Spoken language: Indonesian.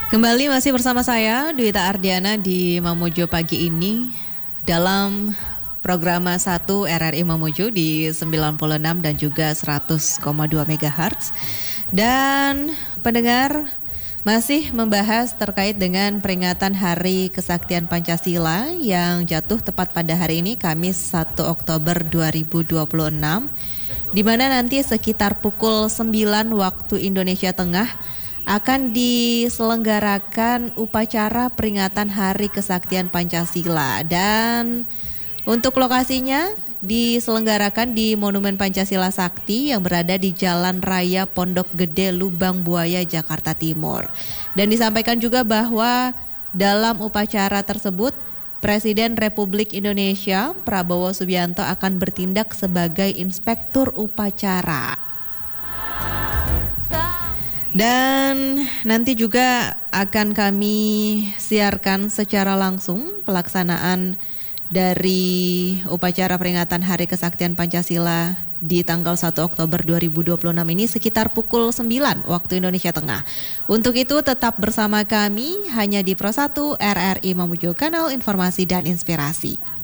Kembali masih bersama saya Dwita Ardiana di Mamuju pagi ini dalam program 1 RRI Mamuju di 96 dan juga 100,2 MHz. Dan pendengar masih membahas terkait dengan peringatan Hari Kesaktian Pancasila yang jatuh tepat pada hari ini Kamis 1 Oktober 2026. Di mana nanti sekitar pukul 9 waktu Indonesia Tengah akan diselenggarakan upacara peringatan Hari Kesaktian Pancasila, dan untuk lokasinya diselenggarakan di Monumen Pancasila Sakti yang berada di Jalan Raya Pondok Gede, Lubang Buaya, Jakarta Timur. Dan disampaikan juga bahwa dalam upacara tersebut Presiden Republik Indonesia Prabowo Subianto akan bertindak sebagai inspektur upacara. Dan nanti juga akan kami siarkan secara langsung pelaksanaan dari upacara peringatan Hari Kesaktian Pancasila di tanggal 1 Oktober 2026 ini sekitar pukul 9 waktu Indonesia Tengah. Untuk itu tetap bersama kami hanya di Pro 1 RRI Mamuju, kanal informasi dan inspirasi.